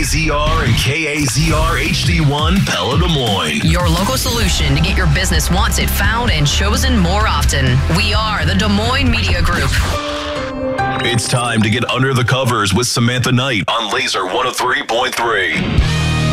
KAZR and KAZR HD1 Pella Des Moines. Your local solution to get your business wanted, found, and chosen more often. We are the Des Moines Media Group. It's time to get under the covers with Samantha Knight on Laser 103.3.